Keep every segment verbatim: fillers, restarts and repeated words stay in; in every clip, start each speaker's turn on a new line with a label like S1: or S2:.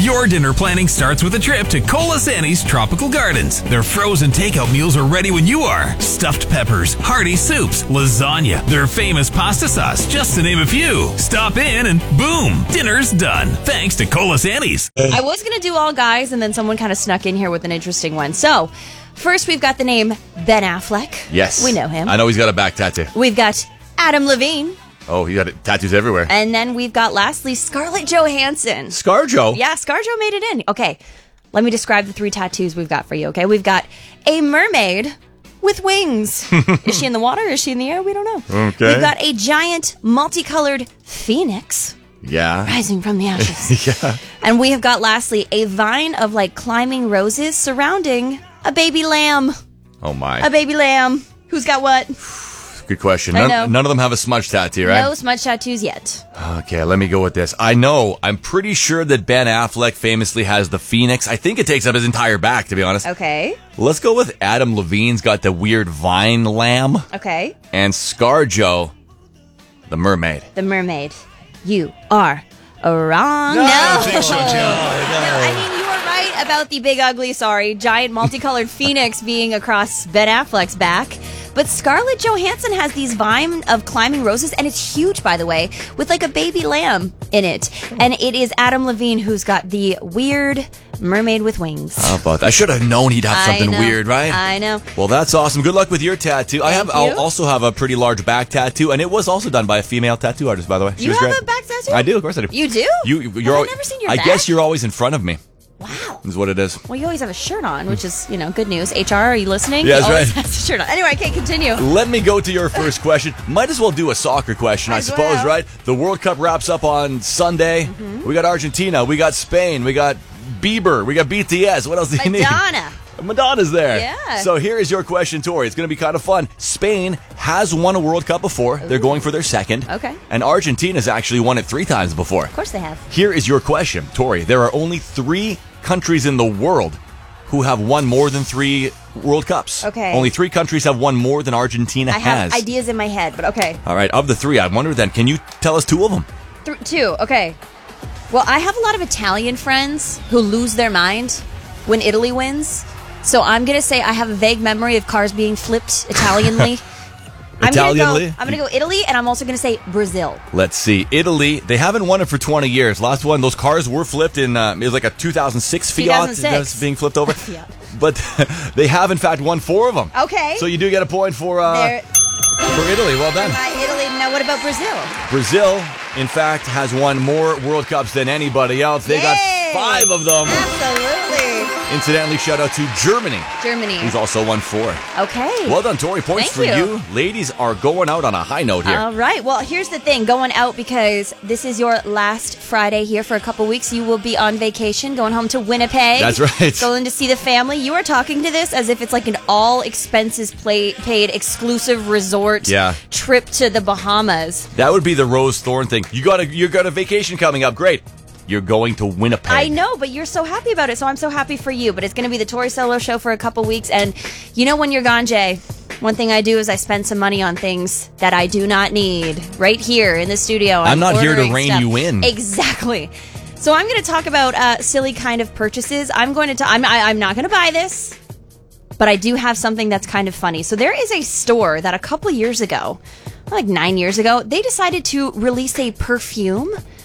S1: Your dinner planning starts with a trip to Colasanni's Tropical Gardens. Their frozen takeout meals are ready when you are. Stuffed peppers, hearty soups, lasagna, their famous pasta sauce, just to name a few. Stop in and boom, dinner's done. Thanks to Colasanni's.
S2: I was going to do all guys, and then someone kind of snuck in here with an interesting one. So, first we've got the name Ben Affleck.
S3: Yes.
S2: We know him.
S3: I know he's got a back tattoo.
S2: We've got Adam Levine.
S3: Oh, he got it, tattoos everywhere.
S2: And then we've got, lastly, Scarlett Johansson.
S3: ScarJo?
S2: Yeah, ScarJo made it in. Okay, let me describe the three tattoos we've got for you, okay? We've got a mermaid with wings. Is she in the water? Is she in the air? We don't know.
S3: Okay.
S2: We've got a giant multicolored phoenix
S3: Yeah.
S2: rising from the ashes.
S3: Yeah.
S2: And we have got, lastly, a vine of, like, climbing roses surrounding a baby lamb.
S3: Oh, my.
S2: A baby lamb. Who's got what?
S3: Good question.
S2: I
S3: None,
S2: know.
S3: none of them have a smudge tattoo, right?
S2: No smudge tattoos yet.
S3: Okay, let me go with this. I know, I'm pretty sure that Ben Affleck famously has the phoenix. I think it takes up his entire back, to be honest.
S2: Okay.
S3: Let's go with Adam Levine's got the weird vine lamb.
S2: Okay.
S3: And ScarJo, the mermaid.
S2: The mermaid. You are wrong.
S3: No,
S2: No.
S3: I don't think so, Jim.
S2: No, I mean, you were right about the big, ugly, sorry, giant multicolored phoenix being across Ben Affleck's back. But Scarlett Johansson has these vine of climbing roses, and it's huge, by the way, with like a baby lamb in it. And it is Adam Levine who's got the weird mermaid with wings.
S3: How about that? I should have known he'd have
S2: I
S3: something
S2: know.
S3: weird, right?
S2: I know.
S3: Well, that's awesome. Good luck with your tattoo. I have.
S2: Thank you.
S3: I'll also have a pretty large back tattoo, and it was also done by a female tattoo artist, by the way. She
S2: You
S3: was
S2: have
S3: great.
S2: a back tattoo?
S3: I do, of course I do.
S2: You do?
S3: You, you're.
S2: Have I
S3: al-
S2: never seen your
S3: I
S2: back?
S3: guess you're always in front of me.
S2: Wow.
S3: Is what it is.
S2: Well, you always have a shirt on, which is, you know, good news. H R, are you listening?
S3: Yeah,
S2: He
S3: that's
S2: always
S3: right.
S2: has a shirt on. Anyway, okay, continue.
S3: Let me go to your first question. Might as well do a soccer question, I
S2: As
S3: suppose,
S2: well.
S3: right? The World Cup wraps up on Sunday.
S2: Mm-hmm.
S3: We got Argentina. We got Spain. We got Bieber. We got B T S. What else do you need?
S2: Madonna.
S3: Madonna's there.
S2: Yeah.
S3: So here is your question, Tori. It's going to be kind of fun. Spain has won a World Cup before. They're going for their second.
S2: Okay.
S3: And Argentina's actually won it three times before.
S2: Of course they have.
S3: Here is your question, Tori. There are only three countries in the world who have won more than three World Cups.
S2: Okay.
S3: Only three countries have won more than Argentina
S2: I have
S3: has.
S2: ideas in my head, but okay.
S3: All right. Of the three, I wonder then, can you tell us two of them?
S2: Th- two, okay. Well, I have a lot of Italian friends who lose their mind when Italy wins. So I'm going to say I have a vague memory of cars being flipped Italianly. I'm gonna go-
S3: Italianly?
S2: I'm going to go Italy, and I'm also going to say Brazil.
S3: Let's see. Italy, they haven't won it for twenty years. Last one, those cars were flipped in, uh, it was like a two thousand six Fiat
S2: two thousand six.
S3: that's being flipped over.
S2: Fiat.
S3: But they have, in fact, won four of them.
S2: Okay.
S3: So you do get a point for uh,
S2: There-
S3: for Italy. Well done.
S2: by Italy. Now, what about Brazil?
S3: Brazil, in fact, has won more World Cups than anybody else. They
S2: Yay!
S3: got five of them.
S2: Absolutely.
S3: Incidentally, shout out to Germany,
S2: Germany.
S3: who's also won four.
S2: Okay.
S3: Well done, Tori. Points
S2: Thank
S3: for
S2: you.
S3: you. Ladies are going out on a high note here.
S2: All right. Well, here's the thing. Going out because this is your last Friday here for a couple weeks. You will be on vacation, going home to Winnipeg.
S3: That's right.
S2: Going to see the family. You are talking to this as if it's like an all expenses play, paid exclusive resort
S3: Yeah.
S2: trip to the Bahamas.
S3: That would be the Rose Thorn thing. You got a you got a vacation coming up. Great. You're going to Winnipeg.
S2: I know, but you're so happy about it, so I'm so happy for you. But it's going to be the Tori Solo show for a couple weeks. And you know when you're gone, Jay, one thing I do is I spend some money on things that I do not need right here in the studio.
S3: I'm not here to
S2: ordering
S3: rein
S2: stuff.
S3: you in.
S2: Exactly. So I'm going to talk about uh, silly kind of purchases. I'm going to. T- I'm. I, I'm not going to buy this, but I do have something that's kind of funny. So there is a store that a couple years ago, like nine years ago, they decided to release a perfume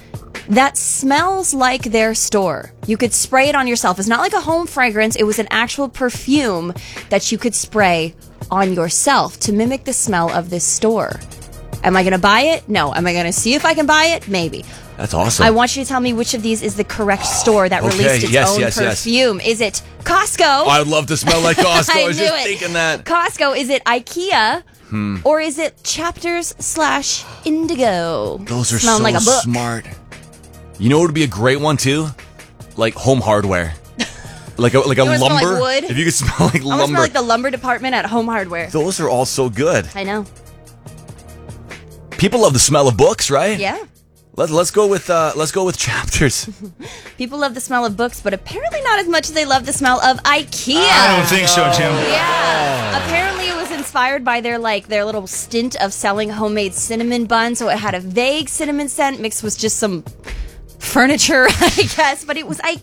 S2: that smells like their store. You could spray it on yourself. It's not like a home fragrance. It was an actual perfume that you could spray on yourself to mimic the smell of this store. Am I going to buy it? No. Am I going to see if I can buy it? Maybe.
S3: That's awesome.
S2: I want you to tell me which of these is the correct store that
S3: Okay,
S2: released its
S3: yes,
S2: own
S3: yes, yes.
S2: perfume. Is it Costco?
S3: I'd love to smell like Costco. I,
S2: I
S3: was
S2: knew
S3: just
S2: it.
S3: thinking that.
S2: Costco. Is it IKEA? Or is it Chapters slash Indigo?
S3: Those are
S2: Smelling
S3: so
S2: like a book.
S3: smart. You know what would be a great one too? Like home hardware. Like a like a
S2: You wanna smell like
S3: lumber.
S2: wood?
S3: If you could smell like
S2: I want to
S3: lumber.
S2: smell like the lumber department at Home Hardware.
S3: Those are all so good.
S2: I know.
S3: People love the smell of books, right?
S2: Yeah.
S3: Let's let's go with uh, let's go with Chapters.
S2: People love the smell of books, but apparently not as much as they love the smell of IKEA.
S4: I don't think so, Jim.
S2: Yeah. Apparently it was inspired by their like their little stint of selling homemade cinnamon buns, so it had a vague cinnamon scent mixed with just some furniture, I guess, but it was IKEA.